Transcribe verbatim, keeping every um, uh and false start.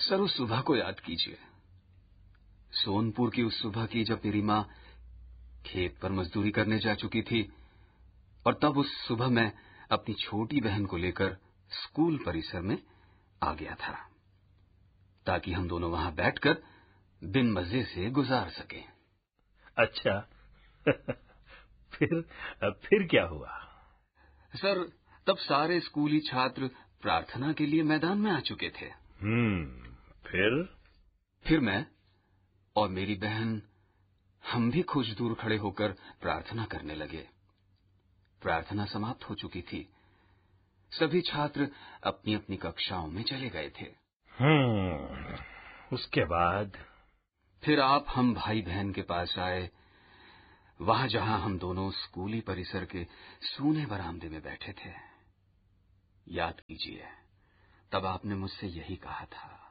Sir, उस सुबह को याद कीजिए, सोनपुर की उस सुबह की, जब मेरी माँ खेत पर मजदूरी करने जा चुकी थी, और तब उस सुबह मैं अपनी छोटी बहन को लेकर स्कूल परिसर में आ गया था, ताकि हम दोनों वहां बैठकर दिन मजे से गुजार सकें। अच्छा। फिर फिर क्या हुआ? सर, तब सारे स्कूली छात्र प्रार्थना के लिए मैदान में आ चुके थे। हम्म फिर फिर मैं और मेरी बहन, हम भी कुछ दूर खड़े होकर प्रार्थना करने लगे। प्रार्थना समाप्त हो चुकी थी। सभी छात्र अपनी अपनी कक्षाओं में चले गए थे। हम्म उसके बाद? फिर आप हम भाई बहन के पास आए, वहां जहां हम दोनों स्कूली परिसर के सूने बरामदे में बैठे थे। याद कीजिए, तब आपने मुझसे यही कहा था,